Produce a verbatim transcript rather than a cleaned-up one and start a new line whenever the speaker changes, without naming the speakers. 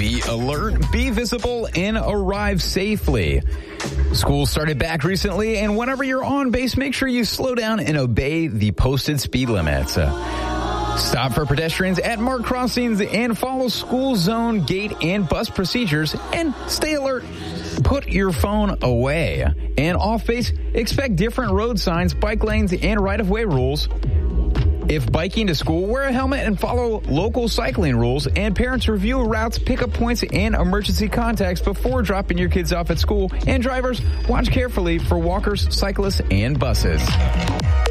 Be alert, be visible, and arrive safely. School started back recently, and whenever you're on base, make sure you slow down and obey the posted speed limits. Uh, stop for pedestrians at marked crossings and follow school zone, gate, and bus procedures, and stay alert. Put your phone away. And off base, expect different road signs, bike lanes, and right-of-way rules. If biking to school, wear a helmet and follow local cycling rules. And parents, review routes, pickup points, and emergency contacts before dropping your kids off at school. And drivers, watch carefully for walkers, cyclists, and buses.